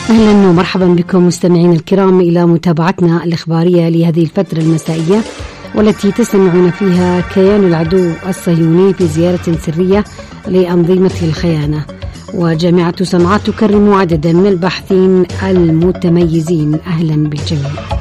أهلا ومرحبا بكم مستمعين الكرام إلى متابعتنا الإخبارية لهذه الفترة المسائية، والتي تستمعون فيها كيان العدو الصهيوني في زيارة سرية لأنظمة الخيانة. وجامعة صنعاء تكرم عددا من الباحثين المتميزين. أهلا بالجميع.